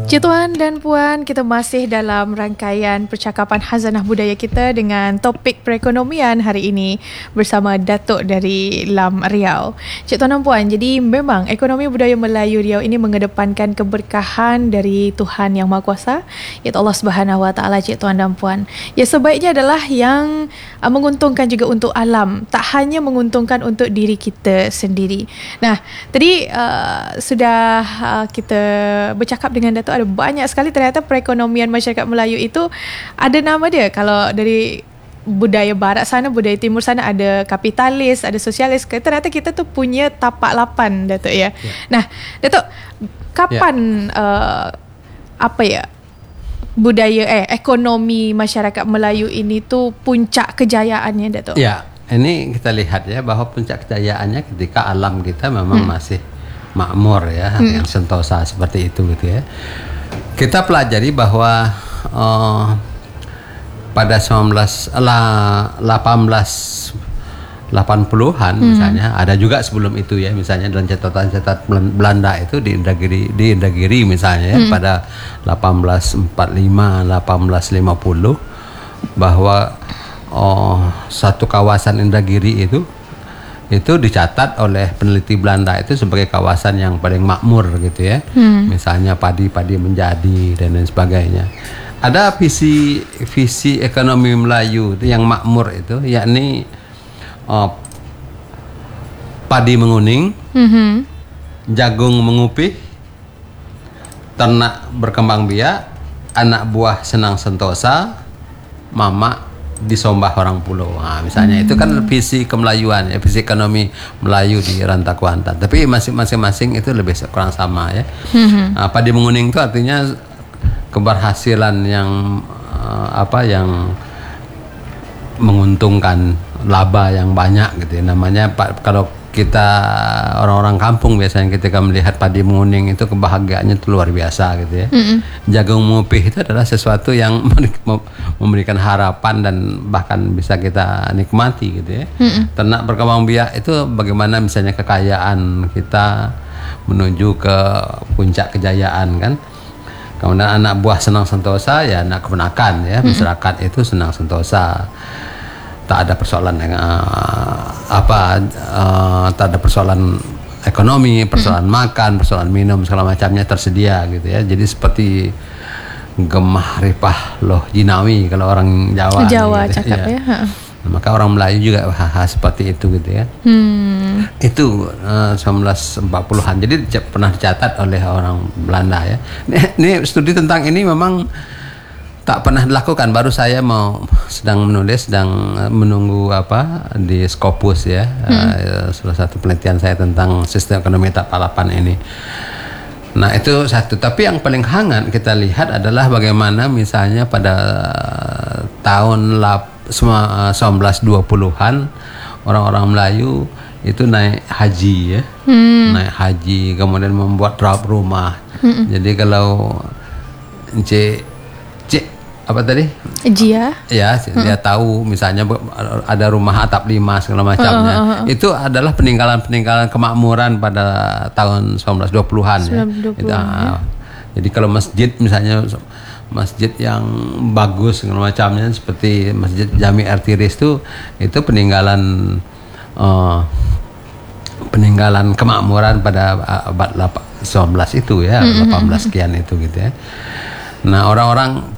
Cik Tuan dan Puan, kita masih dalam rangkaian percakapan Khazanah Budaya kita dengan topik perekonomian hari ini bersama Datuk dari LAM Riau. Cik Tuan dan Puan, jadi memang ekonomi budaya Melayu Riau ini mengedepankan keberkahan dari Tuhan Yang Maha Kuasa, iaitu Allah Subhanahu Wa Taala. Cik Tuan dan Puan, ya sebaiknya adalah yang menguntungkan juga untuk alam, tak hanya menguntungkan untuk diri kita sendiri. Nah, tadi sudah kita bercakap dengan Datuk, ada banyak sekali ternyata perekonomian masyarakat Melayu itu ada nama dia. Kalau dari budaya barat sana, budaya timur sana ada kapitalis, ada sosialis. Ternyata kita tu punya tapak lapan, Datuk ya. Nah, Datuk, kapan budaya ekonomi masyarakat Melayu ini tu puncak kejayaannya, Datuk? Ya, ini kita lihat ya bahwa puncak kejayaannya ketika alam kita memang masih makmur ya, yang sentosa seperti itu gitu ya. Kita pelajari bahwa pada 1880-an misalnya, ada juga sebelum itu ya, misalnya dalam catatan Belanda itu di Indragiri misalnya ya, pada 1845-1850 bahwa satu kawasan Indragiri itu dicatat oleh peneliti Belanda itu sebagai kawasan yang paling makmur gitu ya. Misalnya padi menjadi dan lain sebagainya. Ada visi ekonomi Melayu itu yang makmur itu, yakni padi menguning, jagung mengupih, ternak berkembang biak, anak buah senang sentosa, mama disombah orang pulau. Nah, misalnya itu kan visi kemelayuan ya, visi ekonomi Melayu di Rantau Kuantan. Tapi masing-masing itu lebih kurang sama ya. Padi menguning itu artinya keberhasilan yang yang menguntungkan, laba yang banyak gitu ya. Namanya kalau kita orang-orang kampung biasanya ketika melihat padi menguning itu kebahagiaannya itu luar biasa gitu ya. Jagung mengupih itu adalah sesuatu yang memberikan harapan dan bahkan bisa kita nikmati gitu ya. Ternak berkembang biak itu bagaimana misalnya kekayaan kita menuju ke puncak kejayaan kan. Kemudian anak buah senang sentosa ya, anak keponakan ya, masyarakat itu senang sentosa. Tak ada persoalan tak ada persoalan ekonomi, persoalan makan, persoalan minum segala macamnya tersedia gitu ya. Jadi seperti gemah ripah loh jinawi kalau orang Jawa gitu, cakap ya. Maka orang Melayu juga seperti itu gitu ya. Itu 1940-an. Jadi pernah dicatat oleh orang Belanda ya. Ini studi tentang ini memang tak pernah dilakukan. Baru saya sedang menunggu di Scopus ya, salah satu penelitian saya tentang sistem ekonomi tapak lapan ini. Nah itu satu. Tapi yang paling hangat kita lihat adalah bagaimana misalnya pada tahun 1920-an orang-orang Melayu itu naik haji ya, naik haji, kemudian membuat rumah. Jadi kalau Jia ya, dia tahu misalnya ada rumah atap 5 segala macamnya. Itu adalah peninggalan kemakmuran pada tahun 1920-an ya. Jadi kalau masjid misalnya, masjid yang bagus segala macamnya seperti Masjid Jami Artiris itu peninggalan kemakmuran pada abad 19 itu ya, 18 sekian itu gitu ya. Nah orang-orang